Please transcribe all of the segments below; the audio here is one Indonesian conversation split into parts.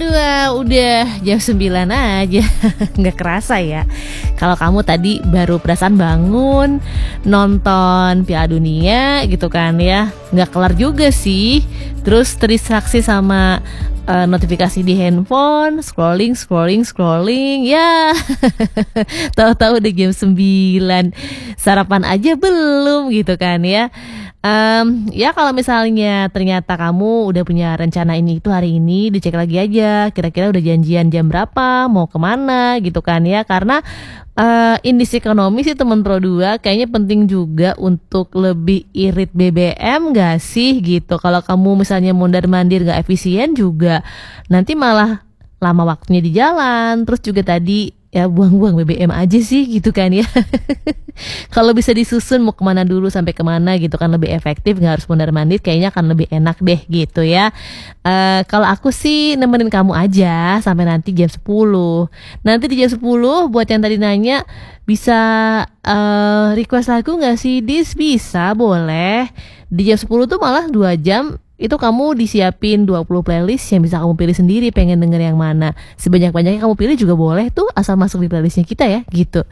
Udah jam 9 aja. Nggak kerasa ya. Kalau kamu tadi baru perasaan bangun, nonton Piala Dunia gitu kan ya. Nggak kelar juga sih. Terus terdistraksi sama notifikasi di handphone, scrolling. Ya, tahu-tahu udah jam 9. Sarapan aja belum gitu kan ya. Ya kalau misalnya ternyata kamu udah punya rencana ini itu hari ini, dicek lagi aja kira-kira udah janjian jam berapa, mau kemana gitu kan ya. Karena indeks ekonomi sih teman Pro 2 kayaknya penting juga untuk lebih irit BBM gak sih gitu. Kalau kamu misalnya mondar-mandir gak efisien juga nanti malah lama waktunya di jalan. Terus juga tadi ya buang-buang BBM aja sih gitu kan ya. Kalau bisa disusun mau kemana dulu sampai kemana gitu kan lebih efektif, nggak harus mondar-mandir, kayaknya akan lebih enak deh gitu ya. Kalau aku sih nemenin kamu aja sampai nanti jam 10. Nanti di jam 10 buat yang tadi nanya bisa request lagu nggak sih Dis? Bisa, boleh. Di jam 10 tuh malah 2 jam itu kamu disiapin 20 playlist yang bisa kamu pilih sendiri pengen denger yang mana. Sebanyak-banyaknya kamu pilih juga boleh tuh asal masuk di playlistnya kita ya gitu.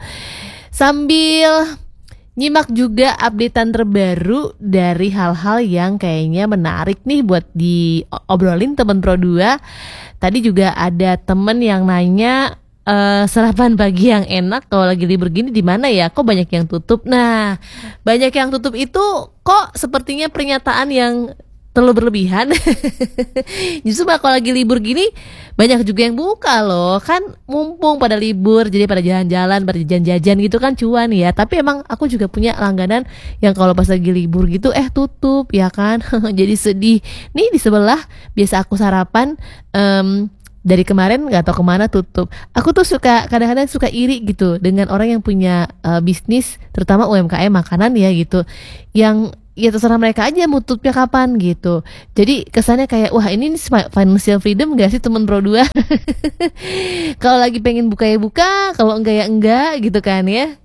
Sambil nyimak juga updatean terbaru dari hal-hal yang kayaknya menarik nih buat diobrolin teman Pro 2. Tadi juga ada temen yang nanya sarapan pagi yang enak kalau lagi libur gini di mana ya? Kok banyak yang tutup? Nah, banyak yang tutup itu kok sepertinya pernyataan yang terlalu berlebihan. Justru kalau lagi libur gini banyak juga yang buka loh. Kan mumpung pada libur jadi pada jalan-jalan, pada jajan-jajan gitu kan cuan ya. Tapi emang aku juga punya langganan yang kalau pas lagi libur gitu tutup ya kan. Jadi sedih. Nih di sebelah biasa aku sarapan dari kemarin nggak tahu kemana tutup. Aku tuh kadang-kadang suka iri gitu dengan orang yang punya bisnis terutama UMKM makanan ya gitu. Yang ya terserah mereka aja mau tutupnya kapan gitu. Jadi kesannya kayak wah ini financial freedom gak sih temen Pro 2? Kalau lagi pengen buka ya buka, kalau enggak ya enggak gitu kan ya.